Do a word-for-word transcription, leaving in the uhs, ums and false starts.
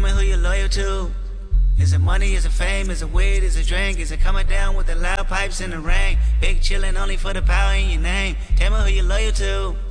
me who you're loyal to. Is it money, is it fame, is it weed, is it drink? Is it coming down with the loud pipes in the rain? Big chillin' only for the power in your name. Tell me who you're loyal to.